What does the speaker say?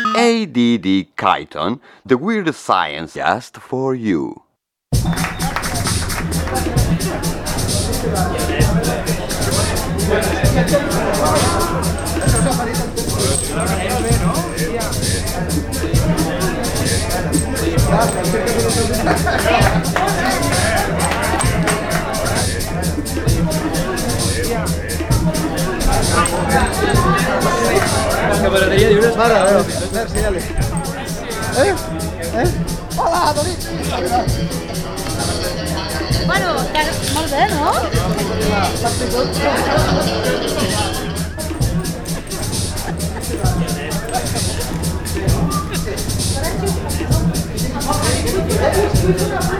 ADD Chiton, the weird science just for you. Camaraderia lliure. Mare de Déu, merci, Ale. Hola, Toni! Bueno, molt bé, no? Saps tot?